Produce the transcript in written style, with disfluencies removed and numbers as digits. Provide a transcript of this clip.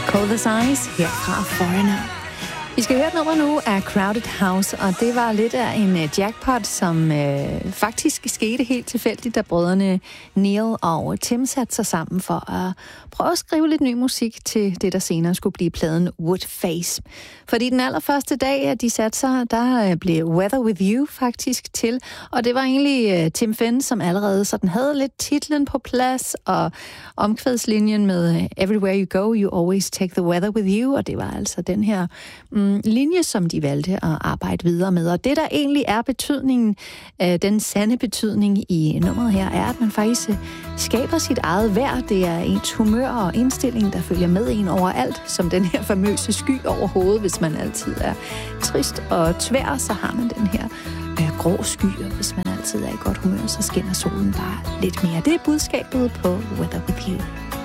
Coldest Eyes her fra Foreigner. Vi skal høre et nummer nu af Crowded House, og det var lidt af en jackpot, som faktisk skete helt tilfældigt, da brødrene Neil og Tim satte sig sammen for at prøve at skrive lidt ny musik til det, der senere skulle blive pladen Woodface. Fordi den allerførste dag, at de satte sig, der blev Weather With You faktisk til, og det var egentlig Tim Fenn, som allerede sådan havde lidt titlen på plads, og omkvædslinjen med Everywhere You Go, You Always Take The Weather With You, og det var altså den her linje, som de valgte at arbejde videre med. Og det, der egentlig er betydningen, den sande betydning i nummeret her, er, at man faktisk skaber sit eget vejr. Det er ens humør og indstilling, der følger med en overalt, som den her famøse sky over hovedet. Hvis man altid er trist og tvær, så har man den her grå sky, og hvis man altid er i godt humør, så skinner solen bare lidt mere. Det er budskabet på Weather With You.